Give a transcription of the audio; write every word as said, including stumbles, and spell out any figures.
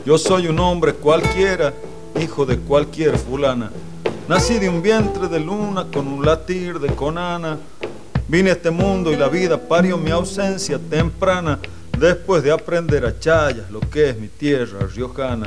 Yo soy un hombre cualquiera, hijo de cualquier fulana. Nací de un vientre de luna con un latir de conana. Vine a este mundo y la vida parió mi ausencia temprana, después de aprender a chayas lo que es mi tierra riojana.